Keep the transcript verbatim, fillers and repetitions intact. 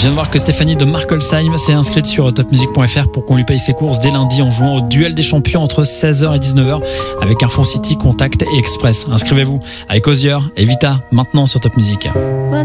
viens de voir que Stéphanie de Markolsheim s'est inscrite sur top music point f r pour qu'on lui paye ses courses dès lundi en jouant au duel des champions entre seize heures et dix-neuf heures avec Carrefour City, Contact et Express. Inscrivez-vous avec Osier et Vita maintenant sur Top Music.